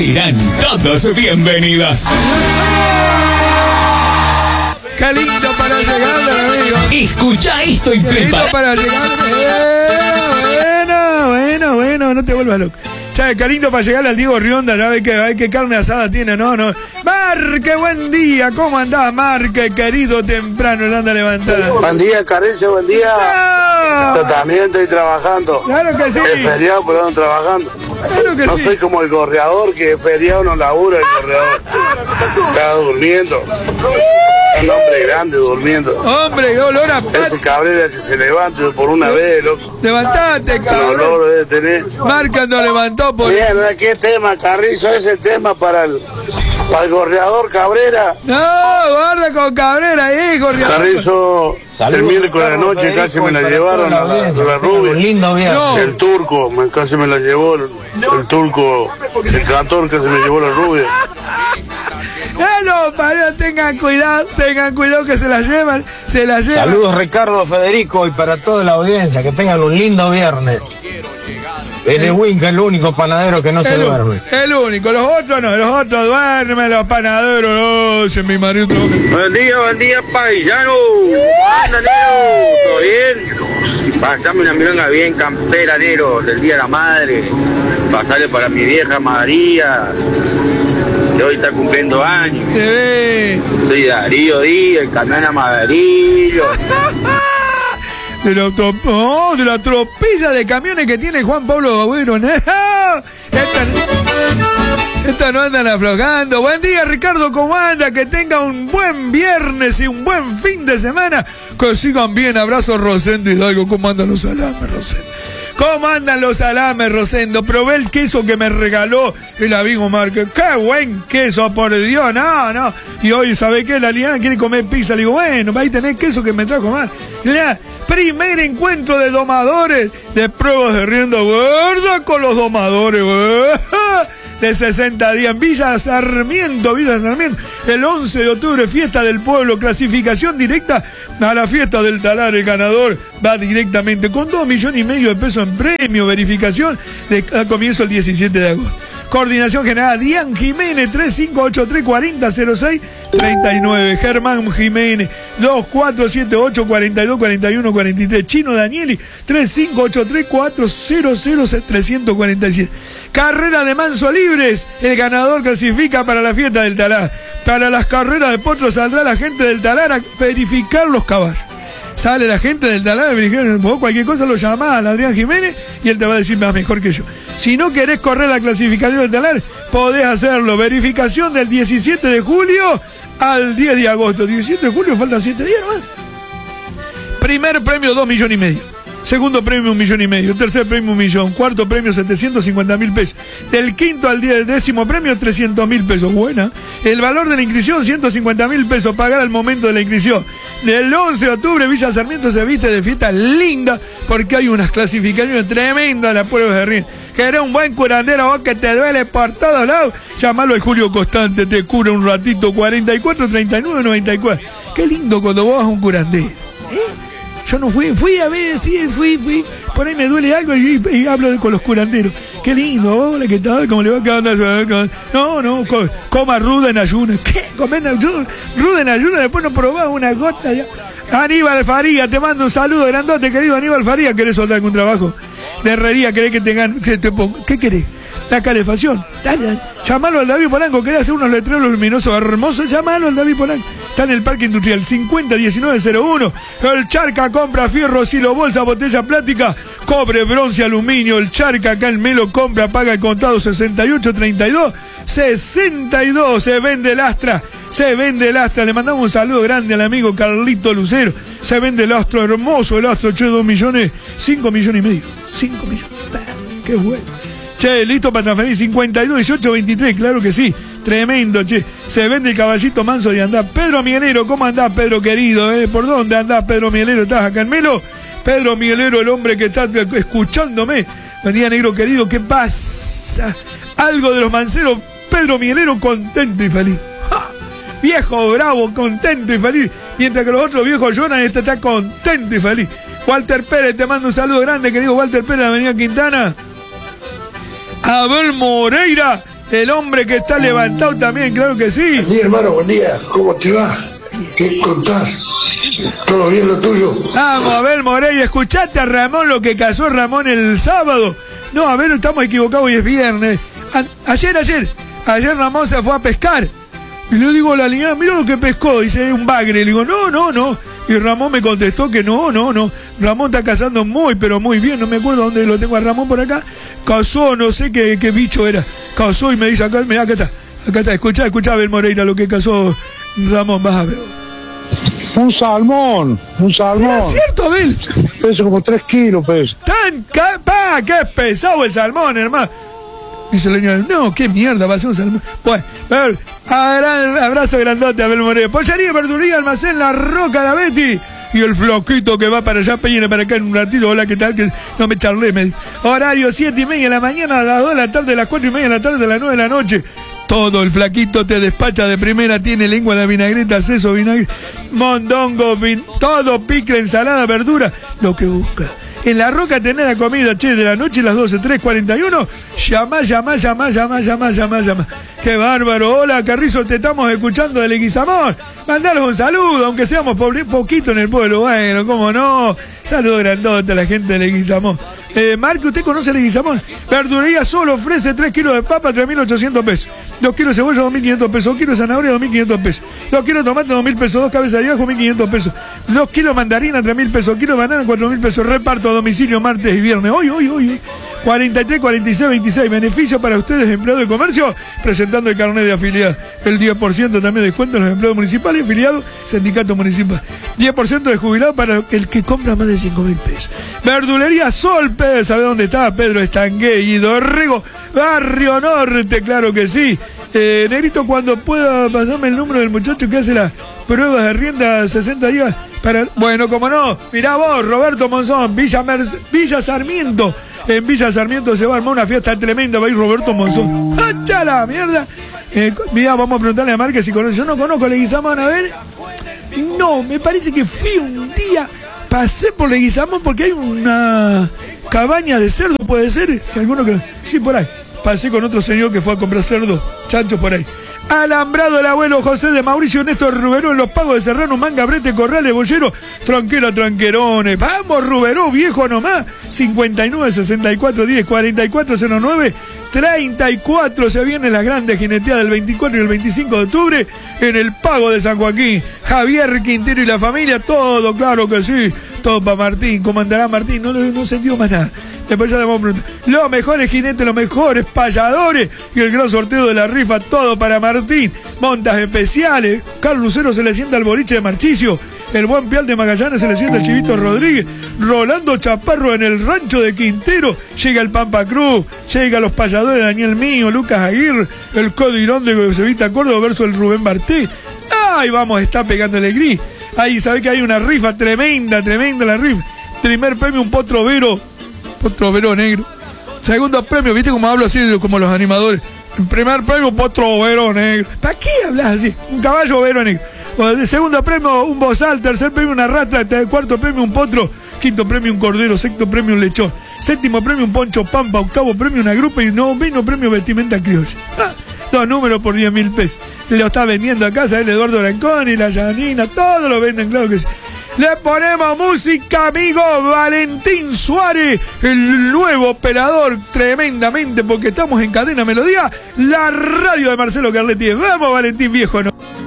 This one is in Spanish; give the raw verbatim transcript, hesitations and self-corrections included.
Serán todos bienvenidos. Qué lindo para llegar, amigo. Escucha esto y prepara. Para llegar. Eh, bueno, bueno, bueno, no te vuelvas loco. Che, qué lindo para llegar al Diego Rionda, ¿no? Hay que, hay que carne asada tiene, no, no. Marque, buen día, ¿cómo andás, Marque, querido temprano, le anda levantada? Buen día, Carrizo, buen día. No. Yo también estoy trabajando. Claro que sí. Es feriado, pero ando trabajando. Claro que no sí. soy como el gorreador, que es feriado no labura el gorreador. Está durmiendo. Un hombre grande durmiendo. Hombre, qué olor a Ese pat. Cabrera que se levante por una vez, loco. Levantate, Un cabrón. olor debe tener. Marca no levantó por Bien, ¿qué tema, Carrizo? Ese tema para el, para el gorreador Cabrera. No, guarda con Cabrera ahí, gorreador. Carrizo, el miércoles a la noche casi me la llevaron a la, a la rubia. Lindo viernes. No. El turco, me, casi me la llevó, el, el turco, el cantor casi me llevó la rubia. No, para, tengan cuidado, tengan cuidado que se la llevan, se la llevan. Saludos Ricardo, Federico y para toda la audiencia, que tengan un lindo viernes. El de Winca, el único panadero que no se El, duerme. el único, los otros no, los otros duermen, los panaderos, no, se mi marido. Buen día, buen día, paisano. ¿Cómo anda, Nero? ¿Todo bien? Pasame una milonga bien campera, Nero, del Día de la Madre. Pasarle para mi vieja María, que hoy está cumpliendo años. Bebé. Soy Darío Díaz, el camión amarillo. De la, oh, de la tropilla de camiones que tiene Juan Pablo Agüero. ¿No? Esta, esta no andan aflojando. Buen día, Ricardo, ¿cómo anda? Que tenga un buen viernes y un buen fin de semana. Que sigan bien. Abrazo, Rosendo Hidalgo. ¿Cómo andan los salames, Rosendo? ¿Cómo andan los salames, Rosendo? Probé el queso que me regaló el amigo Marque. ¡Qué buen queso, por Dios! No, no. Y hoy, ¿sabe qué? La Liliana quiere comer pizza. Le digo, bueno, ahí tenés queso que me trajo más. Liliana, primer encuentro de domadores de pruebas de rienda gorda con los domadores. De sesenta días en Villa Sarmiento, Villa Sarmiento. El once de octubre, fiesta del pueblo, clasificación directa a la fiesta del talar. El ganador va directamente con dos millones y medio de pesos en premio. Verificación de comienzo el diecisiete de agosto. Coordinación general, Dian Jiménez, tres cinco ocho tres cuatro cero cero seis tres nueve. Germán Jiménez, dos cuatro siete ocho cuatro dos cuatro uno cuatro tres. Chino Danieli, tres cinco ocho tres cuatro cero cero tres cuatro siete. Carrera de Manso Libres, el ganador clasifica para la fiesta del talar. Para las carreras de potros saldrá la gente del talar a verificar los caballos. Sale la gente del talar, vos cualquier cosa lo llamás a Adrián Jiménez y él te va a decir más mejor que yo. Si no querés correr la clasificación del talar, podés hacerlo. Verificación del diecisiete de julio al diez de agosto. diecisiete de julio, faltan siete días más. Primer premio, dos millones y medio. Segundo premio, un millón y medio. Tercer premio, un millón. Cuarto premio, setecientos cincuenta mil pesos. Del quinto al diez, décimo premio, trescientos mil pesos. Buena. El valor de la inscripción, ciento cincuenta mil pesos. Pagar al momento de la inscripción. Del once de octubre, Villa Sarmiento se viste de fiesta linda porque hay unas clasificaciones tremendas a las pruebas de ring. ¿Querés un buen curandero vos que te duele por todos lados? Llamalo al Julio Constante, te cura un ratito. cuarenta y cuatro treinta y nueve noventa y cuatro. Qué lindo cuando vos vas a un curandero. ¿Eh? Yo no fui, fui a ver, sí, fui, fui. Por ahí me duele algo y, y hablo con los curanderos. Qué lindo, hola, ¿qué tal? ¿Cómo le va? ¿Qué onda? No, no, co coma ruda en ayunas. ¿Qué? ¿Comer ruda en ayunas? Después no probás una gota ya. Aníbal Faría, te mando un saludo grandote, querido Aníbal Faría. ¿Querés soltar algún trabajo de herrería? ¿Querés que tengan, que te ponga? ¿Qué querés? La calefacción. Dale, dale. Llamalo al David Polanco. ¿Querés hacer unos letreros luminosos hermosos? Llamalo al David Polanco. Está en el Parque Industrial cincuenta diecinueve cero uno. El Charca compra fierro, silo, bolsa, botella plástica, cobre, bronce, aluminio. El Charca acá en Melo compra, paga el contado sesenta y ocho treinta y dos sesenta y dos. Se vende el Astra. Se vende el Astra. Le mandamos un saludo grande al amigo Carlito Lucero. Se vende el Astro hermoso. El Astro, che, dos millones, cinco millones y medio. cinco millones. Qué bueno. Che, listo para transferir cincuenta y dos dieciocho veintitrés, claro que sí. Tremendo, che. Se vende el caballito manso de andar. Pedro Mielero, ¿cómo andás, Pedro querido? Eh? ¿Por dónde andás, Pedro Mielero? ¿Estás acá en Melo? Pedro Mielero, el hombre que está escuchándome. Buen día, negro querido. ¿Qué pasa? Algo de los manceros. Pedro Mielero contento y feliz. ¡Ja! Viejo bravo, contento y feliz. Mientras que los otros viejos lloran, este está contento y feliz. Walter Pérez, te mando un saludo grande, querido Walter Pérez de Avenida Quintana. Abel Moreira, el hombre que está levantado también, claro que sí. Buen día, hermano, buen día. ¿Cómo te va? ¿Qué contás? ¿Todo bien lo tuyo? Vamos, Abel Morey, escuchaste a Ramón lo que casó Ramón el sábado. No, a ver, estamos equivocados, hoy es viernes. A ayer, ayer, ayer Ramón se fue a pescar. Y le digo a la niña, mira lo que pescó, dice, un bagre. Le digo, no, no, no. Y Ramón me contestó que no, no, no. Ramón está cazando muy, pero muy bien. No me acuerdo dónde lo tengo a Ramón por acá. Cazó, no sé qué, qué bicho era. Cazó y me dice, acá, mira, acá está. Acá está, escuchá, escuchá, Abel Moreira, lo que cazó Ramón, vas a ver. Un salmón, un salmón. ¿Será cierto, Abel? Pesa como tres kilos, pesa. ¡Tan pa! ¡Qué pesado el salmón, hermano! Dice el señor, no, qué mierda, va a ser un salmón. Bueno, a ver, abrazo grandote, Abel Moreira. Pollería, verduría, almacén, La Roca, la Betty. Y el floquito que va para allá, viene para acá en un ratito. Hola, ¿qué tal? Que no me charlé, me... Horario siete y media de la mañana, a las dos de la tarde, a las cuatro y media de la tarde, a las nueve de la noche. Todo el flaquito te despacha de primera, tiene lengua la vinagreta, seso, vinagre, mondongo, vin, todo, picle, ensalada, verdura, lo que busca. En La Roca tener la comida, che, de la noche, las doce, tres cuarenta y uno, llama, llama, llama, llama, llama, llama, llama. Qué bárbaro, hola Carrizo, te estamos escuchando de Leguizamón. Mandaros un saludo, aunque seamos poquito en el pueblo, bueno, cómo no. Saludo grandote a la gente de Leguizamón. Eh, Marque, ¿usted conoce Leguizamón? Verdurería solo ofrece tres kilos de papa, tres mil ochocientos pesos. dos kilos de cebolla, dos mil quinientos pesos. dos kilos de zanahoria, dos mil quinientos pesos. dos kilos de tomate, dos mil pesos. dos cabezas de ajo, mil quinientos pesos. dos kilos de mandarina, tres mil pesos. dos kilos de banana, cuatro mil pesos. Reparto a domicilio martes y viernes. Hoy, hoy, hoy. cuarenta y tres, cuarenta y seis, veintiséis. Beneficio para ustedes, empleados de comercio, presentando el carnet de afiliado. El diez por ciento también de descuento en los empleados municipales y afiliados, sindicato municipal. diez por ciento de jubilado para el que compra más de cinco mil pesos. Verdulería Sol, Pedro, ¿sabe dónde está? Pedro Estangué y Dorrego, Barrio Norte, claro que sí. Eh, Negrito, cuando pueda pasarme el número del muchacho que hace las pruebas de rienda sesenta días para... Bueno, como no, mirá vos, Roberto Monzón, Villa, Merce... Villa Sarmiento. En Villa Sarmiento se va a armar una fiesta tremenda, va a ir Roberto Monzón. ¡Hacha la mierda! Eh, mirá, vamos a preguntarle a Márquez si conoce. Yo no conozco Leguizamón, a ver. No, me parece que fui un día, pasé por Leguizamón porque hay una cabaña de cerdo, puede ser. Si alguno que... Sí, por ahí. Pasé con otro señor que fue a comprar cerdo, chancho por ahí. Alambrado el abuelo José de Mauricio Néstor Ruberó en los pagos de Serrano, Manga, Brete, Corrales, Bollero, Tronquera, Tranquerones. Vamos, Ruberó, viejo nomás. cincuenta y nueve, sesenta y cuatro, diez, cuarenta y cuatro, cero nueve, treinta y cuatro. Se vienen las grandes jineteadas del veinticuatro y el veinticinco de octubre en el Pago de San Joaquín. Javier Quintero y la familia, todo, claro que sí. Todo para Martín, comandará Martín, no, no sentió más nada. Después ya le vamos a preguntar. Los mejores jinetes, los mejores payadores y el gran sorteo de la rifa, todo para Martín. Montas especiales. Carlos Lucero se le sienta al boliche de Marchicio. El buen Pial de Magallanes se le sienta al Chivito Rodríguez. Rolando Chaparro en el rancho de Quintero. Llega el Pampa Cruz. Llega los payadores Daniel Mío, Lucas Aguirre. El Codirón de Sevita Córdoba versus el Rubén Barté. ¡Ay, vamos! Está pegándole gris. Ahí sabe que hay una rifa tremenda, tremenda la rifa. Primer premio, un potro vero. Potro vero negro. Segundo premio, viste cómo hablo así como los animadores. El primer premio, potro vero negro. ¿Para qué hablas así? Un caballo vero negro. El segundo premio, un bozal. Tercer premio, una rata. Cuarto premio, un potro. Quinto premio, un cordero. Sexto premio, un lechón. Séptimo premio, un poncho pampa. Octavo premio, una grupa. Y noveno premio, vestimenta criolla. Ah, dos números por diez mil pesos. Lo está vendiendo acá, ¿sabes? El Eduardo Branconi, la Janina, todo lo venden, claro que sí. Le ponemos música, amigo. Valentín Suárez, el nuevo operador, tremendamente, porque estamos en Cadena Melodía, la radio de Marcelo Carletti. Vamos, Valentín, viejo, ¿no?